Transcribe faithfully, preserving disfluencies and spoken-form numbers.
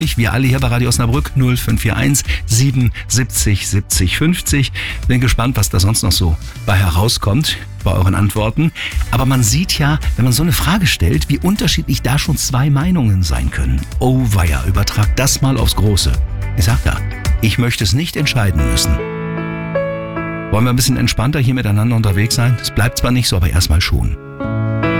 Ich, wir alle hier bei Radio Osnabrück null fünf vier eins siebenundsiebzig siebzig fünfzig. Bin gespannt, was da sonst noch so bei herauskommt bei euren Antworten. Aber man sieht ja, wenn man so eine Frage stellt, wie unterschiedlich da schon zwei Meinungen sein können. Oh weia, übertrag das mal aufs Große. Ich sag da, ich möchte es nicht entscheiden müssen. Wollen wir ein bisschen entspannter hier miteinander unterwegs sein? Es bleibt zwar nicht so, aber erstmal schon.